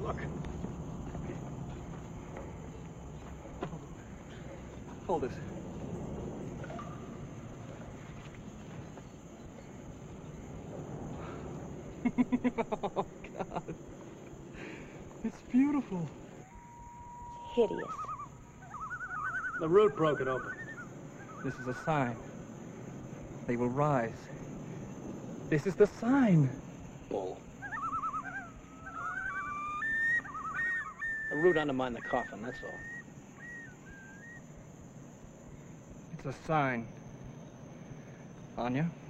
Look. Hold this. Oh, God. It's beautiful. Hideous. The root broke it open. This is a sign. They will rise. This is the sign. Bull. The root undermined the coffin, that's all. It's a sign. Anya?